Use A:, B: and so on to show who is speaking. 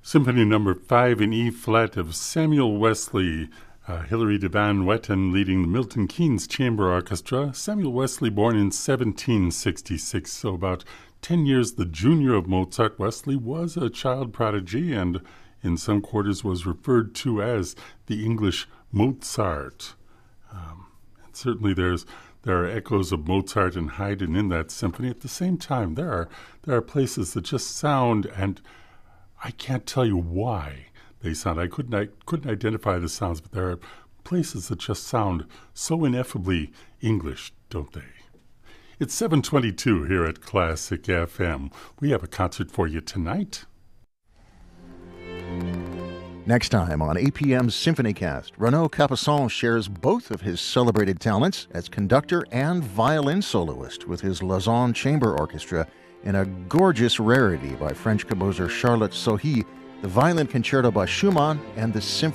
A: Symphony Number 5 in E-flat of Samuel Wesley, Hilary de Van Wetten leading the Milton Keynes Chamber Orchestra. Samuel Wesley, born in 1766, so about 10 years the junior of Mozart. Wesley was a child prodigy and in some quarters was referred to as the English Mozart. And certainly there are echoes of Mozart and Haydn in that symphony. At the same time, there are places that just sound, and I can't tell you why they sound. I couldn't identify the sounds, but there are places that just sound so ineffably English, don't they? It's 7:22 here at Classic FM. We have a concert for you tonight.
B: Next time on APM's SymphonyCast, Renaud Capuçon shares both of his celebrated talents as conductor and violin soloist with his Lausanne Chamber Orchestra in a gorgeous rarity by French composer Charlotte Sohi, the Violin Concerto by Schumann, and the Symphony